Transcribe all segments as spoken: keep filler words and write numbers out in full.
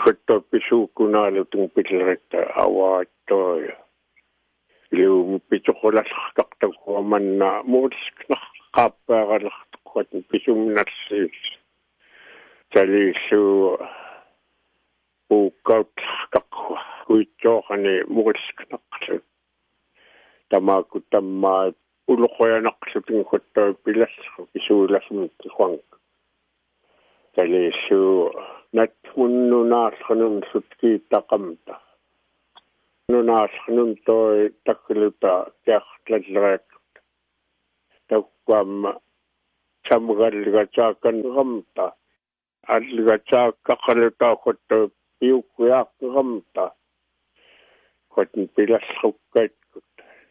Kutto pisuukunaalutun pilretta avaattoja. Liu pituqulassartaqtaku amanna muuliskna qaappaaqalartuqat pisumnarsiis. Talisu puukkautlartaqwa kuittoqani muulisknaqlu. Tamaku tammaa uluqoyanaqlutun kutto pilassu pisuulasmuttiquang. Talisu natmunnunaarlunun sutkiitaqamta. Nunaarlunun toi takluta kiartlallereequt. Takkuamma samgalligataakanramta. Alligataaqqaqalutaaquttu piukkuyaaqramta. Kutun pilassrukkaitkut.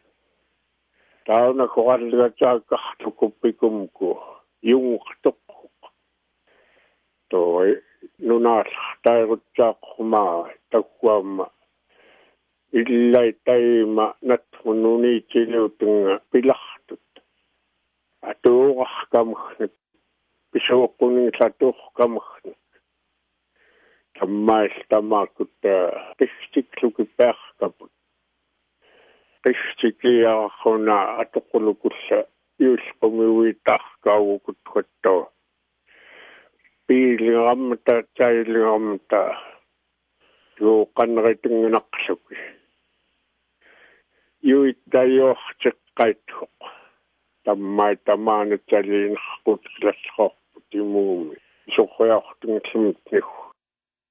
Tauna koralligataaqqartukuppikumku jungqtuqquq. Toi nunaartairutsaaqqumaa takkuamma illai taima natmununiitiluutunga pilartut. Atuuqarkamagnak pisuuqquningsatuuqqamagnak. Tammailtamaakutta qistikluki pearkaput. Qistikiaraquna atuqulukussa iulqumiuitaarkaavukut quttua. Piiliramta tailiramta tuuqanritungunaqsuki. Yuittajuortiqqaittuq. Tammai tamaana taliinerqut kilassaqorput imuumi. Suqquyaortungissimut nihu.